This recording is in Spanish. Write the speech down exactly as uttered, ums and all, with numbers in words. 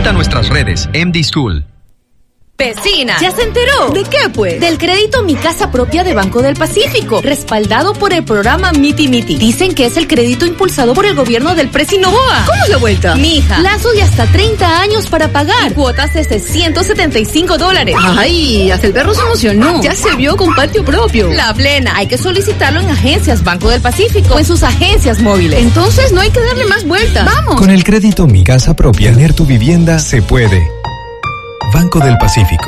Visita nuestras redes M D School. Vecina, ¿ya se enteró? ¿De qué, pues? Del crédito Mi Casa Propia de Banco del Pacífico, respaldado por el programa Miti Miti. Dicen que es el crédito impulsado por el gobierno del Presi Novoa. ¿Cómo es la vuelta? Mija, plazo de hasta treinta años para pagar. Cuotas de seiscientos setenta y cinco dólares. Ay, hasta el perro se emocionó. Ya se vio con patio propio. La plena. Hay que solicitarlo en agencias Banco del Pacífico o en sus agencias móviles. Entonces no hay que darle más vueltas. ¡Vamos! Con el crédito Mi Casa Propia, tener tu vivienda se puede. Banco del Pacífico.